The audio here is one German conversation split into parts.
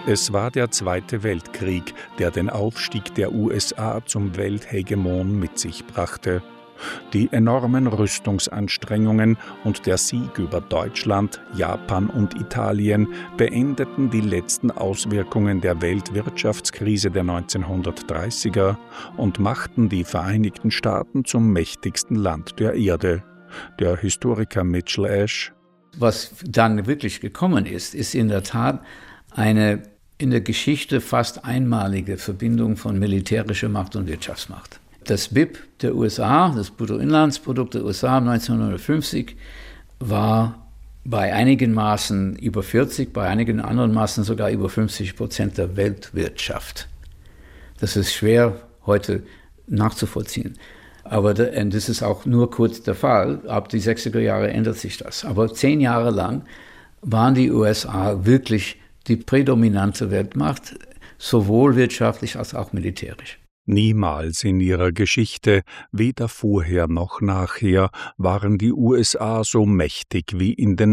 Es war der Zweite Weltkrieg, der den Aufstieg der USA zum Welthegemon mit sich brachte. Die enormen Rüstungsanstrengungen und der Sieg über Deutschland, Japan und Italien beendeten die letzten Auswirkungen der Weltwirtschaftskrise der 1930er und machten die Vereinigten Staaten zum mächtigsten Land der Erde. Der Historiker Mitchell Ash: Was dann wirklich gekommen ist in der Tat eine in der Geschichte fast einmalige Verbindung von militärischer Macht und Wirtschaftsmacht. Das BIP der USA, das Bruttoinlandsprodukt der USA 1950, war bei einigen Maßen über 40, bei einigen anderen Maßen sogar über 50% der Weltwirtschaft. Das ist schwer heute nachzuvollziehen. Aber das ist auch nur kurz der Fall. Ab die 60er Jahre ändert sich das. Aber 10 Jahre lang waren die USA wirklich die prädominante Weltmacht, sowohl wirtschaftlich als auch militärisch. Niemals in ihrer Geschichte, weder vorher noch nachher, waren die USA so mächtig wie in den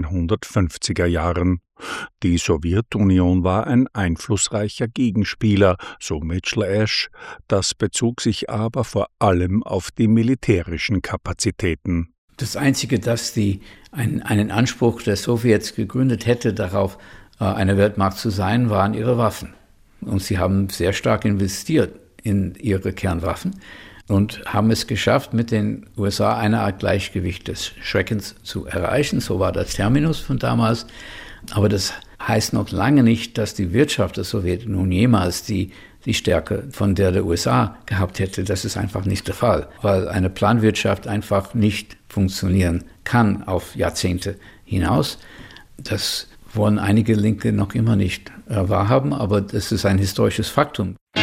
1950er Jahren. Die Sowjetunion war ein einflussreicher Gegenspieler, so Mitchell Ash. Das bezog sich aber vor allem auf die militärischen Kapazitäten. Das Einzige, das einen Anspruch der Sowjets gegründet hätte, darauf eine Weltmacht zu sein, waren ihre Waffen. Und sie haben sehr stark investiert in ihre Kernwaffen und haben es geschafft, mit den USA eine Art Gleichgewicht des Schreckens zu erreichen. So war der Terminus von damals. Aber das heißt noch lange nicht, dass die Wirtschaft der Sowjetunion jemals die Stärke von der USA gehabt hätte. Das ist einfach nicht der Fall, weil eine Planwirtschaft einfach nicht funktionieren kann auf Jahrzehnte hinaus. Das wollen einige Linke noch immer nicht wahrhaben, aber das ist ein historisches Faktum.